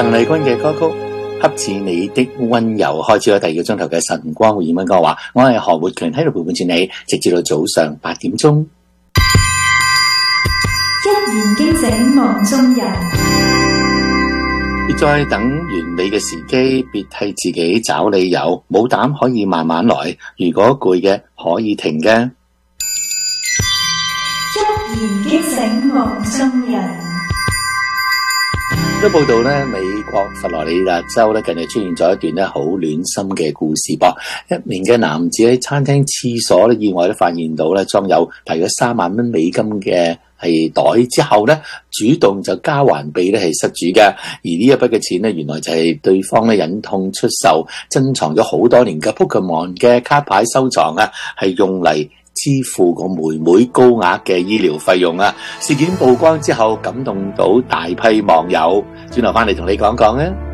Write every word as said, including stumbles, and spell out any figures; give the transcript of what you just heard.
鄧麗君嘅歌曲《恰似你的溫柔》，開始咗第二個鐘頭嘅晨光會議文歌話，我係何活權喺度陪伴住你，直至到早上八點鐘。 一言驚醒夢中人， 別再等完美嘅時機，別替自己找理由，冇膽可以慢慢來，如果攰嘅可以停嘅。 一言驚醒夢中人。 都報道咧，美國佛羅里達州咧近日出現咗一段咧好暖心嘅故事噃。一名嘅男子喺餐廳廁所咧意外咧發現到咧裝有大約三萬蚊美金嘅係袋之後咧，主動就交還俾咧係失主嘅。而呢一筆嘅錢咧，原來就係對方咧忍痛出售珍藏咗好多年嘅 Pokemon 嘅卡牌收藏啊，係用嚟支付個妹妹高額嘅醫療費用啊！事件曝光之後，感動到大批網友。轉頭翻嚟同你講講啊！